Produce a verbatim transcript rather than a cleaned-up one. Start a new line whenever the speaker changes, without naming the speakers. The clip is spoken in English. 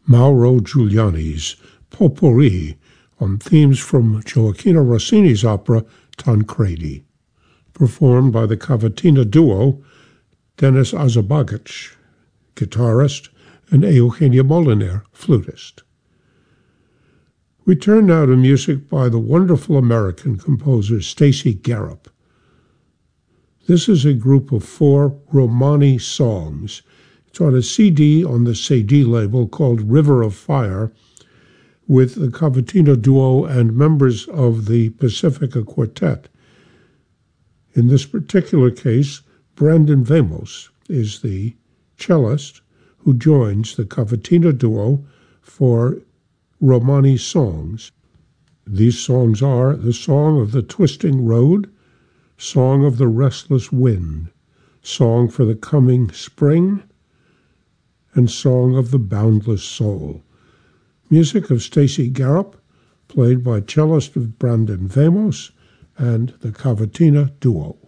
Mauro Giuliani's Potpourri on themes from Gioachino Rossini's opera Tancredi, performed by the Cavatina duo Denis Azabagic, guitarist, and Eugenia Moliner, flutist. We turn now to music by the wonderful American composer Stacy Garrop. This is a group of four Romani songs. It's on a C D on the C D label called River of Fire, with the Cavatina duo and members of the Pacifica Quartet. In this particular case, Brandon Vamos is the cellist who joins the Cavatina duo for Romani songs. These songs are the Song of the Twisting Road, Song of the Restless Wind, Song for the Coming Spring, and Song of the Boundless Soul. Music of Stacy Garrop, played by cellist Brandon Vamos and the Cavatina duo.